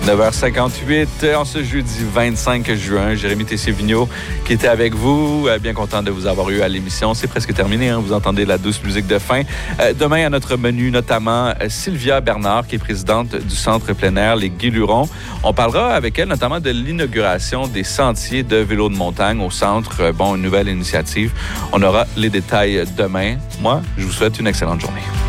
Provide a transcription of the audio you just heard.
9h58 en ce jeudi 25 juin. Jérémy Tessier-Vigneault qui était avec vous. Bien content de vous avoir eu à l'émission. C'est presque terminé. Vous entendez la douce musique de fin. Demain, à notre menu, notamment Sylvia Bernard, qui est présidente du Centre plein air Les Guilurons. On parlera avec elle notamment de l'inauguration des sentiers de vélo de montagne au centre. Une nouvelle initiative. On aura les détails demain. Moi, je vous souhaite une excellente journée.